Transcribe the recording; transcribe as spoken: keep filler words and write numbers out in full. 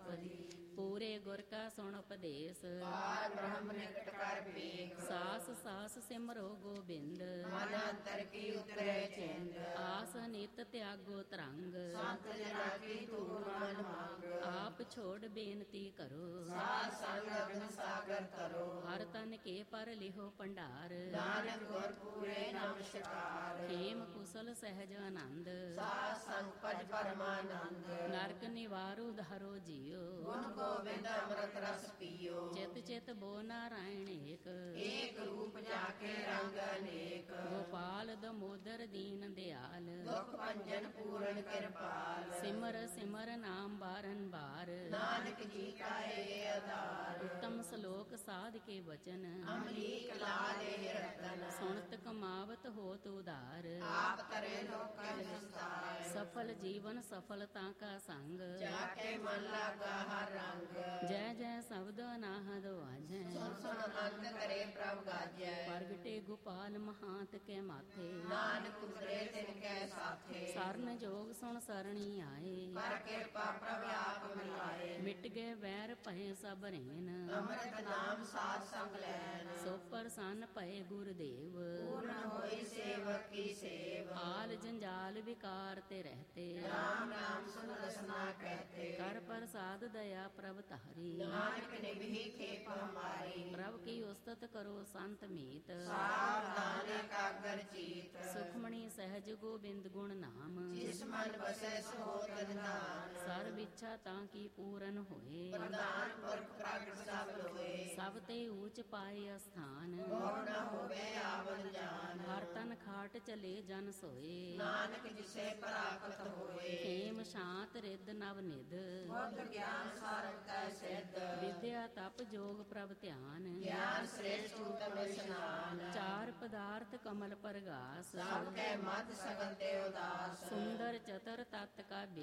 ਪੂਰੇ ਗੁਰ ਕਾ ਸੁਣ ਉਪਦੇਸ, ਪਾਰ ਬ੍ਰਹਮ ਨਿਕਟ ਕਰ ਭੇਖ। ਸਾਸ ਸਾਸ ਸਿਮਰੋ ਗੋਬਿੰਦ, ਮਨ ਅੰਤਰ ਕੀ ਉਤਰੇ ਚਿੰਦ। ਆਸ ਨਿਤ ਤਿਆਗੋ ਤਰੰਗ, ਸੰਤ ਜਨਾ ਕੀ ਧੂੜ ਮਨ ਮੰਗ। ਆਪ ਛੋੜ ਬੇਨਤੀ ਕਰੋ, ਸਾਧ ਸੰਗ ਅਗਨ ਸਾਗਰ ਤਰੋ। ਹਰ ਤਨ ਕੇ ਪਰ ਲਿਹੋ ਭੰਡਾਰ, ਨਾਨਕ ਗੁਰ ਪੂਰੇ ਨਮਸਕਾਰ। ਖੇਮ ਕੁਸਲ ਸਹਿਜ ਆਨੰਦ, ਸਾਧ ਸੰਗ ਭਜ ਪਰਮਾਨੰਦ। ਨਰਕ ਨਿਵਾਰੋ ਧਾਰੋ ਜੀਓ, ਗੁਣ ਗੋਬਿੰਦ ਅੰਮ੍ਰਿਤ ਰਸ ਪੀਓ। ਚਿਤ ਚਿਤ ਬੋ ਨਾਰਾਇਣ ਏਕ, ਏਕ ਰੂਪ ਜਾਕੇ ਰੰਗ ਅਨੇਕ। ਗੋਪਾਲ ਦਮੋਦਰ ਦੀਨ ਦਿਆਲ, ਦੁਖ ਭੰਜਨ ਪੂਰਨ ਕਿਰਪਾਲ। ਸਿਮਰ ਸਿਮਰ ਨਾਮ ਬਾਰਨ ਬਾਰ, ਨਾਨਕ ਜੀ ਕਾ ਏ ਆਧਾਰ। ਉੱਤਮ ਸ਼ਲੋਕ ਸਾਧ ਕੇ ਬਚਨ, ਅਮਲੀਕ ਲਾਲ ਏ ਰਤਨ। ਸੁਣਤ ਕਮਾਵਤ ਹੋਤ ਉਧਾਰ, ਆਪ ਤਰੇ ਲੋਕਾਂ ਵਿਸਤਾਰ। ਸਫਲ ਜੀਵਨ ਸਫਲਤਾ ਕਾ ਸੰਗ, ਜਾਕੇ ਮਨ ਲਾਗਾ ਹਰ ਰੰਗ। ਜੈ ਜੈ ਸ਼ਬਦ ਅਨਾਹਦ ਵਾਜੈ, ਸੁਣ ਸੁਣ ਅੰਤ ਕਰੇ ਪ੍ਰਭ ਗਾਜੈ। ਪ੍ਰਗਟੇ ਗੋਪਾਲ ਮਹਾਂਤ ਕੇ ਮਾਥੇ, ਨਾਨਕ ਉਤਰੇ ਤਿਨ ਕੈ ਸਾਥੇ। ਸਰਨ ਜੋਗ ਸੁਣ ਸਰਣੀ ਆਏ, ਕਰ ਕਿਰਪਾ ਪ੍ਰਭ ਆਪ ਮਿਲਾਏ। ਮਿਟ ਗਏ ਵੈਰ ਭਏ ਸਭ ਰੇਨ, ਅੰਮ੍ਰਿਤ ਨਾਮ ਸਾਧ ਸੰਗ ਲੈਨ। ਸੋ ਪ੍ਰਸੰਨ ਭਏ ਗੁਰਦੇਵ, ਪੂਰਨ ਹੋਈ ਸੇਵਕ ਕੀ ਸੇਵ। ਆਲ ਜੰਜਾਲ ਵਿਕਾਰ ਤੇ ਰਹਤੇ, ਰਾਮ ਨਾਮ ਸੁਨ ਰਸਨਾ ਕਹਤੇ। ਕਰ ਪ੍ਰਸਾਦ ਦਇਆ ਪ੍ਰਭ ਤਾਰੀ, ਨਾਨਕ ਨਿਭੀ ਖੇਪ ਹਮਾਰੀ। ਪ੍ਰਭ ਕੀ ਉਸਤਤ ਕਰੋ ਸੰਤ ਮੀਤ, ਸਾਵਧਾਨ ਕਾਗਰ ਚੀਤ। ਸੁਖਮਣੀ ਸਹਿਜ ਗੋਬਿੰਦ ਗੁਣ ਨਾਮ, ਜਿਸ ਮਨ ਬਸੈ ਸੋ ਤਨ ਨਾਮ। ਸਰਬ ਇੱਛਾ ਤਾਂ ਕੀ ਪੂਰਨ ਹੋਏ, ਪ੍ਰਧਾਨ ਪੁਰਖ ਪ੍ਰਗਟ ਸਭ ਲੋਏ। ਸਭ ਤੇ ਊਚ ਪਾਏ ਅਸਥਾਨ, ਗੌਰ ਨ ਹੋਵੇ ਆਵਨ ਜਾਨ। ਹਰ ਤਨ ਖਾਟ ਚਲੇ ਜਨ ਸੋਏ, ਨਾਨਕ ਜਿਸੇ ਪਰਾਕਤ ਹੋਏ। ਖੇਮ ਸ਼ਾਂਤ ਰਿੱਧ ਨਵ ਨਿਧ, ਬੁੱਧ ਗਿਆਨ ਸਾਰੰਗ ਕੈ ਸਿੱਧ। ਵਿਦਿਆ ਤਪ ਜੋਗ ਪ੍ਰਭ ਧਿਆਨ, ਗਿਆਨ ਸ੍ਰੇਸ਼ਟ ਉਤਮ ਇਸ਼ਨਾਨ। ਚਾਰ ਪਦਾਰਥ ਕਮਲ ਪਰਗਾਸ, ਸਭ ਕੈ ਮਤ ਸਗਲ ਤੇ ਉਦਾਸ। ਸੁੰਦਰ ਚਤਰ ਤਤ ਕਾ